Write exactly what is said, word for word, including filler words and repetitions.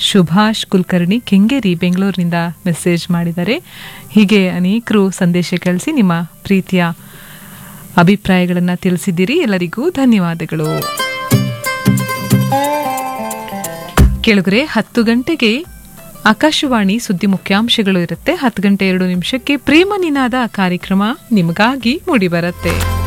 ಸುಭಾಷ್ ಕುಲಕರ್ಣಿ ಕೆಂಗೇರಿ ಬೆಂಗಳೂರಿನಿಂದ ಮೆಸೇಜ್ ಮಾಡಿದ್ದಾರೆ. ಹೀಗೆ ಅನೇಕರು ಸಂದೇಶ ಕಳಿಸಿ ನಿಮ್ಮ ಪ್ರೀತಿಯ ಅಭಿಪ್ರಾಯಗಳನ್ನು ತಿಳಿಸಿದ್ದೀರಿ. ಎಲ್ಲರಿಗೂ ಧನ್ಯವಾದಗಳು. ಕೇಳುಗರೆ, ಹತ್ತು ಗಂಟೆಗೆ ಆಕಾಶವಾಣಿ ಸುದ್ದಿ ಮುಖ್ಯಾಂಶಗಳು ಇರುತ್ತೆ. ಹತ್ತು ಗಂಟೆ ಎರಡು ನಿಮಿಷಕ್ಕೆ ಪ್ರೇಮ ನಿನಾದ ಕಾರ್ಯಕ್ರಮ ನಿಮಗಾಗಿ ಮೂಡಿಬರುತ್ತೆ.